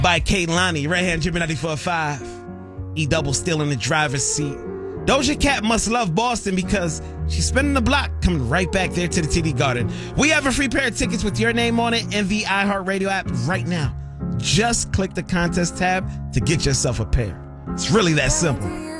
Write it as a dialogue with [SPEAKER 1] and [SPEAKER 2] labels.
[SPEAKER 1] by Kehlani, right here on Jimmy 94.5. E-Double still in the driver's seat. Doja Cat must love Boston because she's spinning the block, coming right back there to the TD Garden. We have a free pair of tickets with your name on it in the iHeartRadio app right now. Just click the contest tab to get yourself a pair. It's really that simple.